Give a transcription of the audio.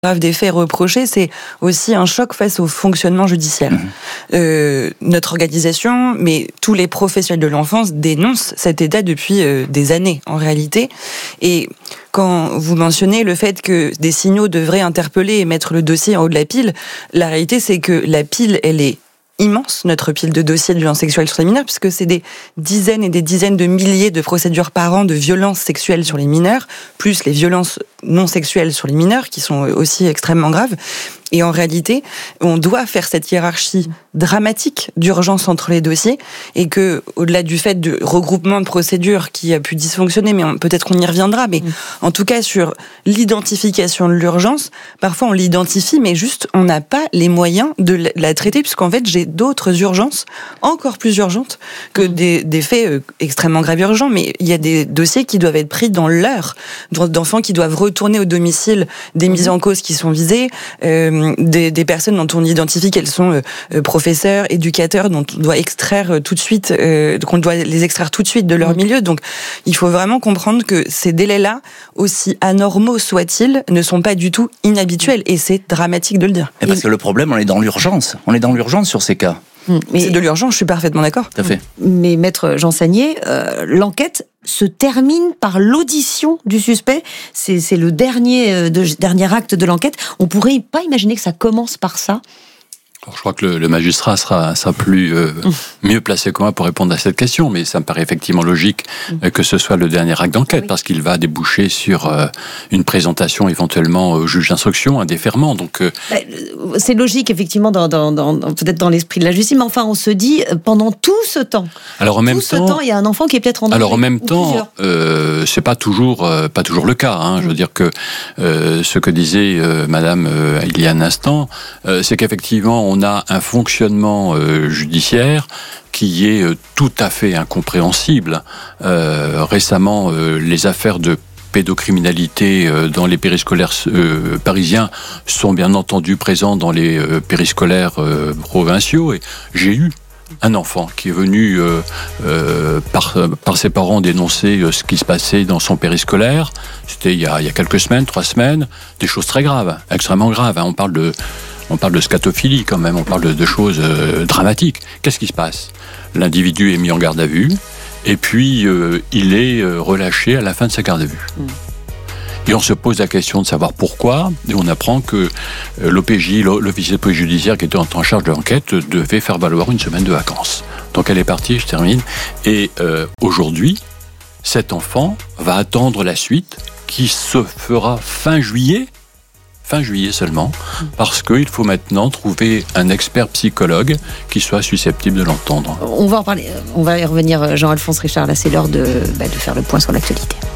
grave des faits reprochés, c'est aussi un choc face au fonctionnement judiciaire. Notre organisation, mais tous les professionnels de l'enfance dénoncent cet état depuis des années, en réalité. Et quand vous mentionnez le fait que des signaux devraient interpeller et mettre le dossier en haut de la pile, la réalité, c'est que la pile, elle est immense, notre pile de dossiers de violences sexuelles sur les mineurs, puisque c'est des dizaines et des dizaines de milliers de procédures par an de violences sexuelles sur les mineurs, plus les violences non sexuelles sur les mineurs, qui sont aussi extrêmement graves. Et en réalité, on doit faire cette hiérarchie dramatique d'urgence entre les dossiers, et que, au-delà du fait de regroupement de procédures qui a pu dysfonctionner, mais peut-être qu'on y reviendra, mais en tout cas sur l'identification de l'urgence, parfois on l'identifie, mais juste on n'a pas les moyens de la traiter, puisqu'en fait j'ai d'autres urgences, encore plus urgentes, que des faits extrêmement graves urgents, mais il y a des dossiers qui doivent être pris dans l'heure, d'enfants qui doivent retourner au domicile, des mises en cause qui sont visées, des personnes dont on identifie qu'elles sont professeurs, éducateurs, dont on doit extraire tout de suite, qu'on doit les extraire tout de suite de leur milieu. Donc, il faut vraiment comprendre que ces délais-là, aussi anormaux soient-ils, ne sont pas du tout inhabituels, et c'est dramatique de le dire. Et parce que le problème, on est dans l'urgence. On est dans l'urgence sur ces cas. C'est de l'urgence, je suis parfaitement d'accord. Tout à fait. Mais maître Jean Sagnier, l'enquête se termine par l'audition du suspect. C'est le dernier acte de l'enquête. On pourrait pas imaginer que ça commence par ça. Alors, je crois que le magistrat sera mieux placé que moi pour répondre à cette question, mais ça me paraît effectivement logique que ce soit le dernier acte d'enquête, parce qu'il va déboucher sur une présentation éventuellement au juge d'instruction, un déferment. Donc, c'est logique effectivement peut-être dans l'esprit de la justice, mais enfin on se dit pendant tout ce temps. Alors en même temps, il y a un enfant qui est peut-être en danger. Alors en même temps, c'est pas toujours le cas. Je veux dire que ce que disait Madame il y a un instant, c'est qu'effectivement on a un fonctionnement judiciaire qui est tout à fait incompréhensible. Récemment, les affaires de pédocriminalité dans les périscolaires parisiens sont bien entendu présents dans les périscolaires provinciaux. Et j'ai eu un enfant qui est venu par ses parents dénoncer ce qui se passait dans son périscolaire. C'était il y a quelques semaines, 3 semaines, des choses très graves, extrêmement graves. On parle de scatophilie quand même, on parle de choses dramatiques. Qu'est-ce qui se passe ? L'individu est mis en garde à vue, et puis il est relâché à la fin de sa garde à vue. Et on se pose la question de savoir pourquoi, et on apprend que l'OPJ, l'officier de police judiciaire qui était en charge de l'enquête, devait faire valoir une semaine de vacances. Donc elle est partie, je termine, et aujourd'hui, cet enfant va attendre la suite, qui se fera fin juillet seulement, parce qu'il faut maintenant trouver un expert psychologue qui soit susceptible de l'entendre. On va en parler, on va y revenir, Jean-Alphonse Richard, là c'est l'heure de faire le point sur l'actualité.